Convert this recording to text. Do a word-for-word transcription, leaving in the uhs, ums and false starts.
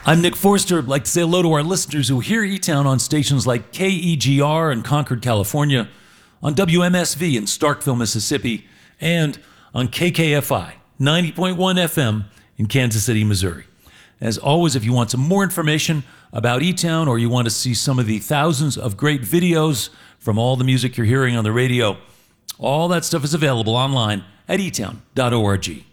I'm Nick Forster. I'd like to say hello to our listeners who hear E-Town on stations like K E G R in Concord, California, on W M S V in Starkville, Mississippi, and on K K F I ninety point one F M in Kansas City, Missouri. As always, if you want some more information about E-Town or you want to see some of the thousands of great videos from all the music you're hearing on the radio, all that stuff is available online at e town dot org.